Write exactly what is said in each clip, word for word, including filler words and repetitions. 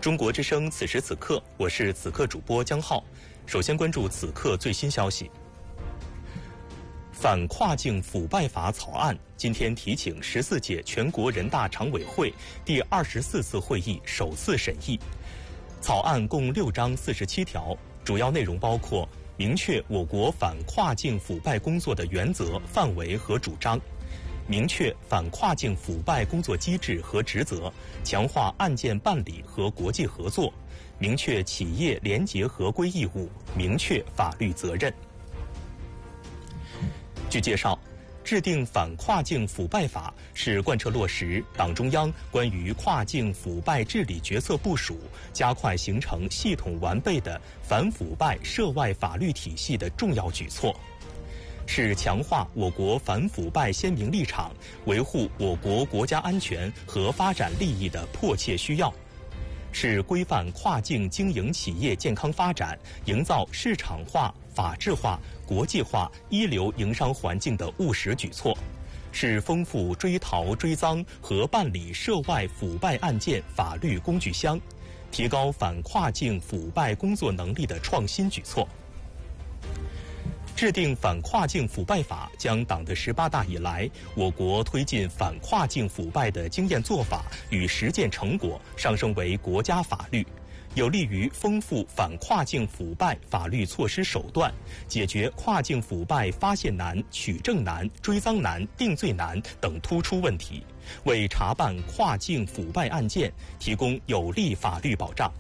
中国之声此时此刻，我是此刻主播江浩。首先关注此刻最新消息。反跨境腐败法草案今天提请十四届全国人大常委会第二十四次会议首次审议。草案共六章四十七条，主要内容包括明确我国反跨境腐败工作的原则、范围和主张，明确反跨境腐败工作机制和职责，强化案件办理和国际合作，明确企业廉洁合规义务，明确法律责任。据介绍，制定反跨境腐败法是贯彻落实党中央关于跨境腐败治理决策部署，加快形成系统完备的反腐败涉外法律体系的重要举措，是强化我国反腐败鲜明立场、维护我国国家安全和发展利益的迫切需要，是规范跨境经营企业健康发展、营造市场化、法治化、国际化一流营商环境的务实举措，是丰富追逃追赃和办理涉外腐败案件法律工具箱，提高反跨境腐败工作能力的创新举措。制定反跨境腐败法，将党的十八大以来我国推进反跨境腐败的经验做法与实践成果上升为国家法律，有利于丰富反跨境腐败法律措施手段，解决跨境腐败发现难、取证难、追赃难、定罪难等突出问题，为查办跨境腐败案件提供有力法律保障。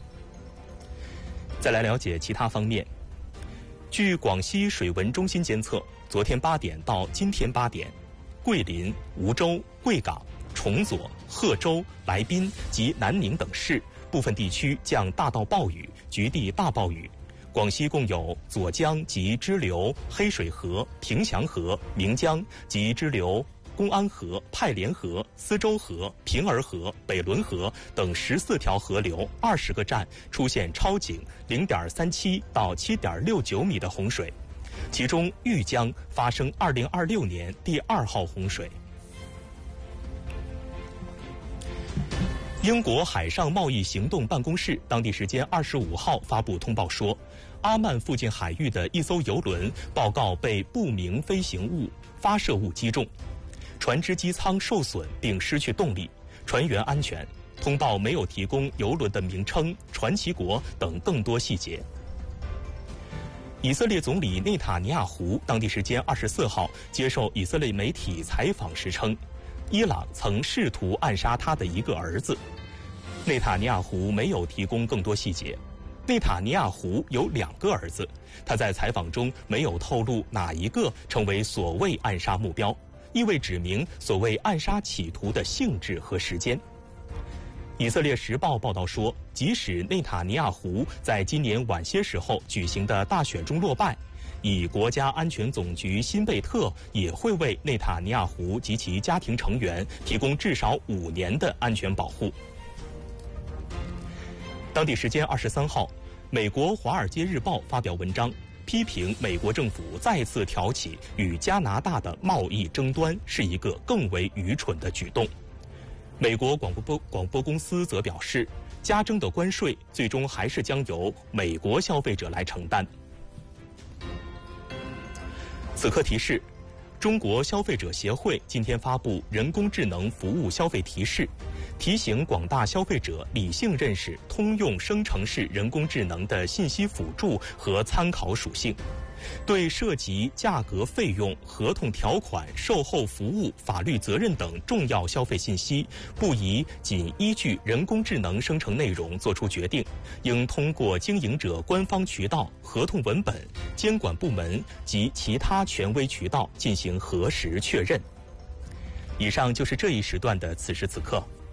再来了解其他方面。据广西水文中心监测，昨天八点到今天八点，桂林、梧州、贵港、崇左、贺州、来宾及南宁等市部分地区降大到暴雨，局地大暴雨。广西共有左江及支流黑水河、平祥河、岷江及支流公安河、派连河、思州河、平儿河、北仑河等十四条河流二十个站出现超警零点三七到七点六九米的洪水，其中豫江发生二零二六年第二号洪水。英国海上贸易行动办公室当地时间二十五号发布通报说，阿曼附近海域的一艘油轮报告被不明飞行物发射物击中，船只机舱受损并失去动力，船员安全。通报没有提供油轮的名称、传奇国等更多细节。以色列总理内塔尼亚胡当地时间二十四号接受以色列媒体采访时称，伊朗曾试图暗杀他的一个儿子。内塔尼亚胡没有提供更多细节。内塔尼亚胡有两个儿子，他在采访中没有透露哪一个成为所谓暗杀目标，亦未指明所谓暗杀企图的性质和时间。以色列时报报道说，即使内塔尼亚胡在今年晚些时候举行的大选中落败，以国家安全总局辛贝特也会为内塔尼亚胡及其家庭成员提供至少五年的安全保护。当地时间二十三号，美国《华尔街日报》发表文章，批评美国政府再次挑起与加拿大的贸易争端是一个更为愚蠢的举动。美国广播广播公司则表示，加征的关税最终还是将由美国消费者来承担。此刻提示，中国消费者协会今天发布人工智能服务消费提示，提醒广大消费者理性认识通用生成式人工智能的信息辅助和参考属性，对涉及价格、费用、合同条款、售后服务、法律责任等重要消费信息，不宜仅依据人工智能生成内容作出决定，应通过经营者官方渠道、合同文本、监管部门及其他权威渠道进行核实确认。以上就是这一时段的此时此刻。